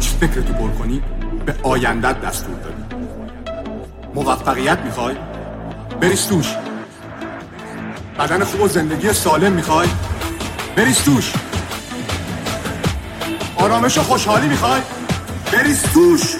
هیچ فکرتو پر کنی به آیندت دستور دادی. موفقیت میخوای؟ بریز توش. بدن خوب و زندگی سالم میخوای؟ بریز توش. آرامش و خوشحالی میخوای؟ بریز توش.